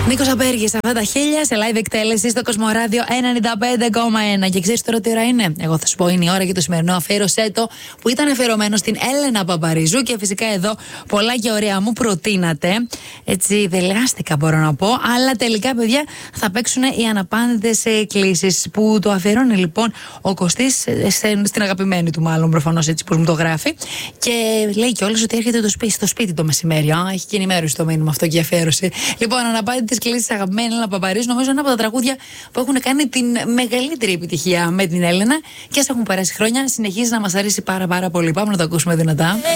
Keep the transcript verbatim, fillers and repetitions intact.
Νίκος Απέργης, αυτά τα χίλια σε live εκτέλεση στο Κοσμοράδιο ενενήντα πέντε κόμμα ένα. Και ξέρεις τώρα τι ώρα είναι? Εγώ θα σου πω, είναι η ώρα για το σημερινό αφιέρωσέ το, που ήταν αφιερωμένο στην Έλενα Παπαρίζου. Και φυσικά εδώ πολλά και ωραία μου προτείνατε. Έτσι, δελεάστηκα μπορώ να πω. Αλλά τελικά, παιδιά, θα παίξουν οι αναπάντητες κλήσεις. Που το αφιερώνει λοιπόν ο Κωστής στην αγαπημένη του, μάλλον προφανώς έτσι που μου το γράφει. Και λέει κιόλας ότι έρχεται το σπίτι, στο σπίτι το μεσημέρι. Α, έχει και ενημέρωση το μήνυμα αυτό και η αφιέρωση. Λοιπόν, αναπάντητες κλήσεις, αγαπημένη Έλενα Παπαρίζου, νομίζω ένα από τα τραγούδια που έχουν κάνει την μεγαλύτερη επιτυχία με την Έλενα. Και ας έχουν περάσει χρόνια, συνεχίζει να μας αρέσει πάρα πάρα πολύ. Πάμε να το ακούσουμε δυνατά.